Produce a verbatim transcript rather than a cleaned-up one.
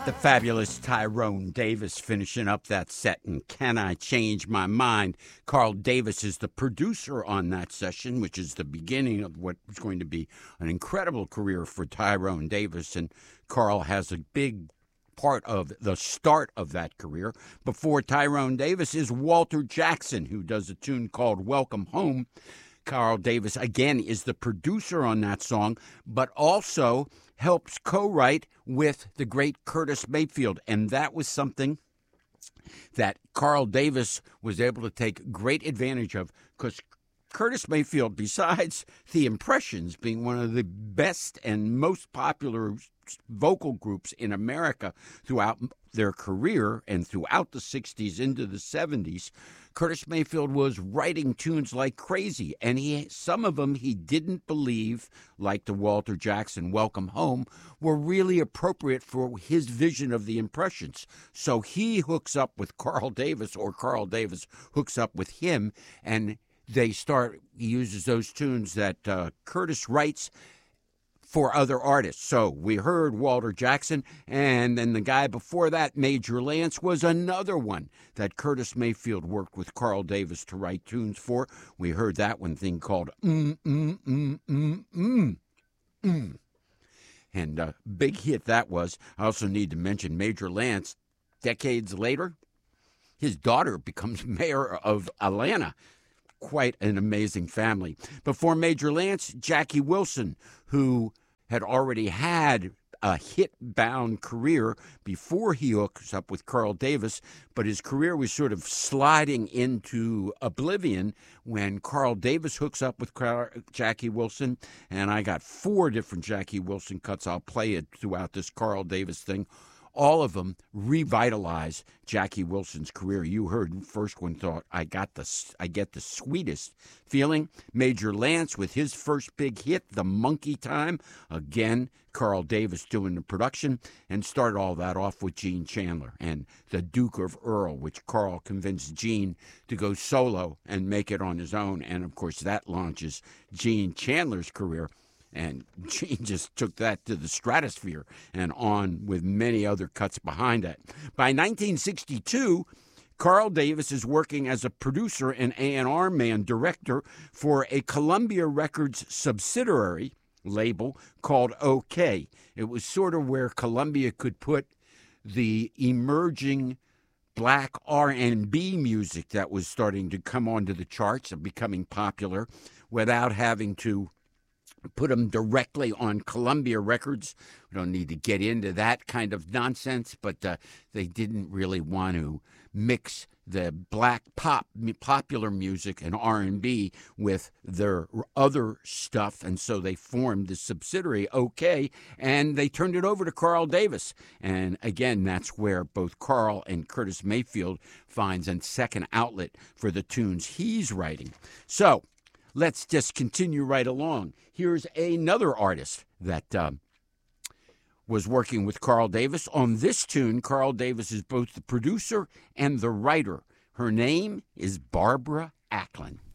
The fabulous Tyrone Davis finishing up that set, and Can I Change My Mind? Carl Davis is the producer on that session, which is the beginning of what was going to be an incredible career for Tyrone Davis, and Carl has a big part of the start of that career. Before Tyrone Davis is Walter Jackson, who does a tune called Welcome Home. Carl Davis, again, is the producer on that song, but also helps co-write with the great Curtis Mayfield. And that was something that Carl Davis was able to take great advantage of, because Curtis Mayfield, besides the Impressions being one of the best and most popular vocal groups in America throughout their career and throughout the sixties into the seventies, Curtis Mayfield was writing tunes like crazy, and he some of them he didn't believe, like the Walter Jackson Welcome Home, were really appropriate for his vision of the Impressions. So he hooks up with Carl Davis, or Carl Davis hooks up with him, and they start, he uses those tunes that uh, Curtis writes for other artists. So we heard Walter Jackson, and then the guy before that, Major Lance, was another one that Curtis Mayfield worked with Carl Davis to write tunes for. We heard that one thing called Mm, Mm, Mm, Mm, Mm, Mm. And a big hit that was. I also need to mention Major Lance, decades later, his daughter becomes mayor of Atlanta. Quite an amazing family. Before Major Lance, Jackie Wilson, who had already had a hit-bound career before he hooks up with Carl Davis, but his career was sort of sliding into oblivion when Carl Davis hooks up with Car- Jackie Wilson, and I got four different Jackie Wilson cuts. I'll play it throughout this Carl Davis thing. All of them revitalize Jackie Wilson's career. You heard the first one, thought, I got the, I get the sweetest feeling. Major Lance with his first big hit, The Monkey Time. Again, Carl Davis doing the production, and started all that off with Gene Chandler and The Duke of Earl, which Carl convinced Gene to go solo and make it on his own. And, of course, that launches Gene Chandler's career. And Gene just took that to the stratosphere and on with many other cuts behind it. By nineteen sixty-two, Carl Davis is working as a producer and A and R man director for a Columbia Records subsidiary label called OK. It was sort of where Columbia could put the emerging black R and B music that was starting to come onto the charts and becoming popular without having to put them directly on Columbia Records. We don't need to get into that kind of nonsense, but uh, they didn't really want to mix the black pop popular music and R and B with their other stuff, and so they formed the subsidiary OK, and they turned it over to Carl Davis. And again, that's where both Carl and Curtis Mayfield finds a second outlet for the tunes he's writing. So let's just continue right along. Here's another artist that um, was working with Carl Davis. On this tune, Carl Davis is both the producer and the writer. Her name is Barbara Acklin.